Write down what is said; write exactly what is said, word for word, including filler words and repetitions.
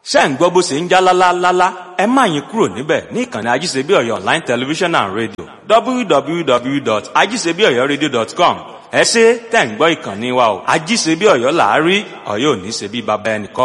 ṣé ń gbọ́ bó ṣe ń já lálálálá? Ẹ má yín kúrò níbẹ̀ ní ìkànnì Ajíṣebíọ̀yọ́ Online Television and Radio w w w dot ajíṣebíọ̀yọ́radio dot com. Ẹ ṣé tẹ̀ ń gbọ́ ìkànnì wa o. Ajíṣebíọ̀yọ́ là á rí, Ọ̀yọ́ ò ní ṣe bí baba ẹnìkan.